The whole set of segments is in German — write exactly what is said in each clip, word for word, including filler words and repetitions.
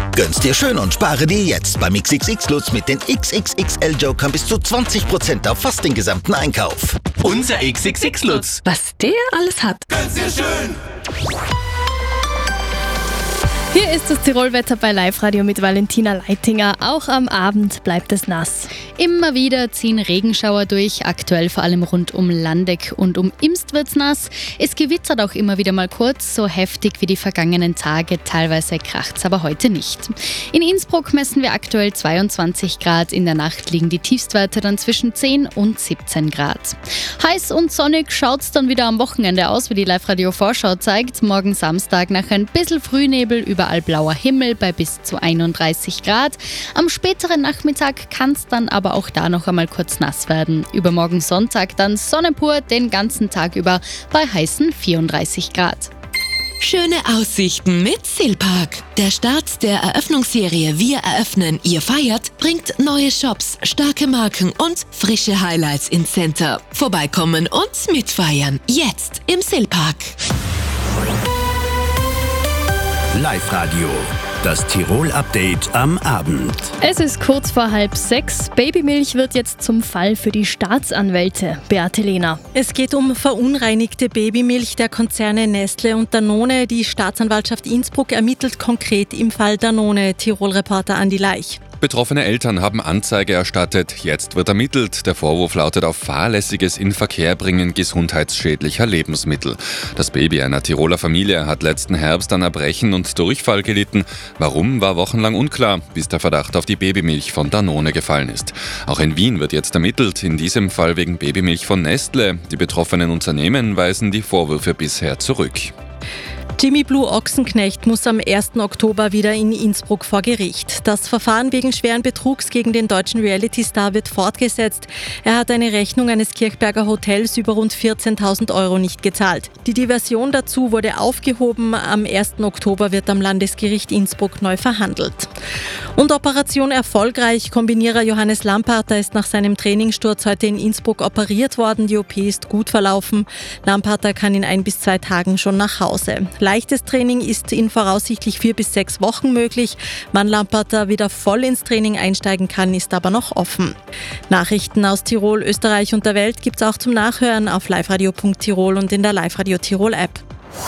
Gönn's dir schön und spare dir jetzt beim X X X-Lutz mit den X X X L-Jokern bis zu zwanzig Prozent auf fast den gesamten Einkauf. Unser X X X-Lutz. Was der alles hat. Gönn's dir schön. Hier ist das Tirolwetter bei Live-Radio mit Valentina Leitinger. Auch am Abend bleibt es nass. Immer wieder ziehen Regenschauer durch, aktuell vor allem rund um Landeck und um Imst wird's nass. Es gewittert auch immer wieder mal kurz, so heftig wie die vergangenen Tage. Teilweise kracht's aber heute nicht. In Innsbruck messen wir aktuell zweiundzwanzig Grad. In der Nacht liegen die Tiefstwerte dann zwischen zehn und siebzehn Grad. Heiß und sonnig schaut's dann wieder am Wochenende aus, wie die Live-Radio-Vorschau zeigt. Morgen Samstag nach ein bisschen Frühnebel überall blauer Himmel bei bis zu einunddreißig Grad. Am späteren Nachmittag kann's dann aber auch da noch einmal kurz nass werden. Übermorgen Sonntag dann Sonne pur den ganzen Tag über bei heißen vierunddreißig Grad. Schöne Aussichten mit Silpark. Der Start der Eröffnungsserie Wir eröffnen, ihr feiert bringt neue Shops, starke Marken und frische Highlights ins Center. Vorbeikommen und mitfeiern. Jetzt im Silpark. Live-Radio, das Tirol-Update am Abend. Es ist kurz vor halb sechs. Babymilch wird jetzt zum Fall für die Staatsanwälte. Beate Lehner. Es geht um verunreinigte Babymilch der Konzerne Nestle und Danone. Die Staatsanwaltschaft Innsbruck ermittelt konkret im Fall Danone. Tirol-Reporter Andi Leich. Betroffene Eltern haben Anzeige erstattet. Jetzt wird ermittelt. Der Vorwurf lautet auf fahrlässiges Inverkehrbringen gesundheitsschädlicher Lebensmittel. Das Baby einer Tiroler Familie hat letzten Herbst an Erbrechen und Durchfall gelitten. Warum, war wochenlang unklar, bis der Verdacht auf die Babymilch von Danone gefallen ist. Auch in Wien wird jetzt ermittelt, in diesem Fall wegen Babymilch von Nestle. Die betroffenen Unternehmen weisen die Vorwürfe bisher zurück. Jimmy Blue Ochsenknecht muss am ersten Oktober wieder in Innsbruck vor Gericht. Das Verfahren wegen schweren Betrugs gegen den deutschen Reality-Star wird fortgesetzt. Er hat eine Rechnung eines Kirchberger Hotels über rund vierzehntausend Euro nicht gezahlt. Die Diversion dazu wurde aufgehoben. Am ersten Oktober wird am Landesgericht Innsbruck neu verhandelt. Und Operation erfolgreich. Kombinierer Johannes Lamparter ist nach seinem Trainingssturz heute in Innsbruck operiert worden. Die O P ist gut verlaufen. Lamparter kann in ein bis zwei Tagen schon nach Hause. Leichtes Training ist in voraussichtlich vier bis sechs Wochen möglich. Wann Lamparter wieder voll ins Training einsteigen kann, ist aber noch offen. Nachrichten aus Tirol, Österreich und der Welt gibt's auch zum Nachhören auf liveradio punkt tirol und in der Live-Radio Tirol App.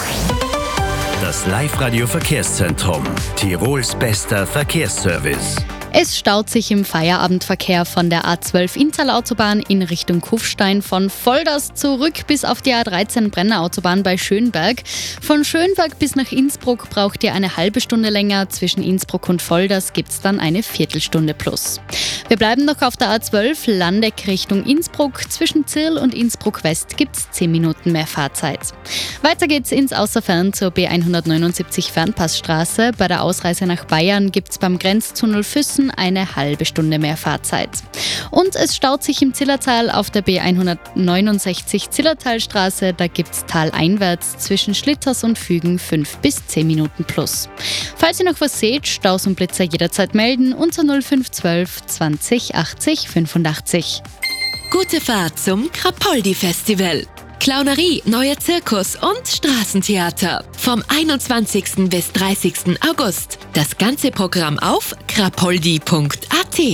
Das Live-Radio Verkehrszentrum. Tirols bester Verkehrsservice. Es staut sich im Feierabendverkehr von der A zwölf Inntal-Autobahn in Richtung Kufstein, von Volders zurück bis auf die A dreizehn Brenner Autobahn bei Schönberg. Von Schönberg bis nach Innsbruck braucht ihr eine halbe Stunde länger. Zwischen Innsbruck und Volders gibt es dann eine Viertelstunde plus. Wir bleiben noch auf der A zwölf Landeck Richtung Innsbruck. Zwischen Zirl und Innsbruck West gibt es zehn Minuten mehr Fahrzeit. Weiter geht's ins Außerfern zur B hundertneunundsiebzig Fernpassstraße. Bei der Ausreise nach Bayern gibt es beim Grenzzunel Füssen eine halbe Stunde mehr Fahrzeit. Und es staut sich im Zillertal auf der B hundertneunundsechzig Zillertalstraße. Da gibt es taleinwärts zwischen Schlitters und Fügen fünf bis zehn Minuten plus. Falls ihr noch was seht, Staus und Blitzer jederzeit melden unter null fünf zwölf zwanzig achtzig fünfundachtzig. Gute Fahrt zum Krapoldi-Festival. Clownerie, neuer Zirkus und Straßentheater. Vom einundzwanzigsten bis dreißigsten August. Das ganze Programm auf krapoldi punkt a t.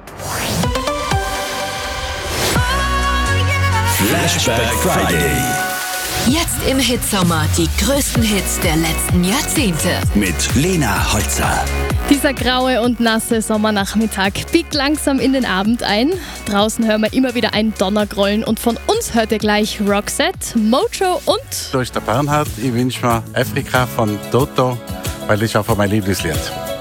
Flashback Friday. Jetzt im Hitsommer die größten Hits der letzten Jahrzehnte. Mit Lena Holzer. Dieser graue und nasse Sommernachmittag biegt langsam in den Abend ein. Draußen hören wir immer wieder ein Donnergrollen und von uns hört ihr gleich Roxette, Mojo und... Da ist der Bernhard. Ich wünsche mir Afrika von Toto, weil das ist einfach mein Lieblingslied.